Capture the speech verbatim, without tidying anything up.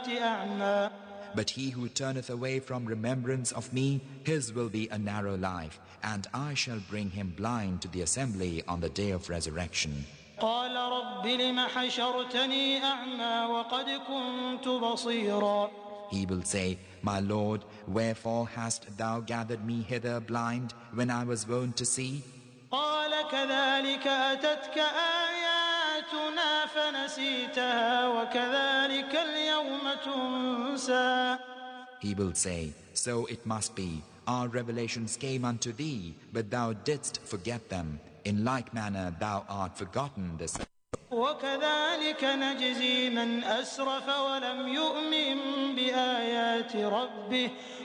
أعمى. But he who turneth away from remembrance of me, his will be a narrow life, and I shall bring him blind to the assembly on the day of resurrection. قال رب لم حشرتني أعمى وقد كنت بصيرا. He will say, My Lord, wherefore hast thou gathered me hither blind when I was wont to see? قال كذلك أتتك آياتنا فنسيتها وكذلك اليوم تنسى. He will say, So it must be, our revelations came unto thee, but thou didst forget them. In like manner thou art forgotten this. وكذلك نجزي من أسرف ولم يؤمن بآيات ربه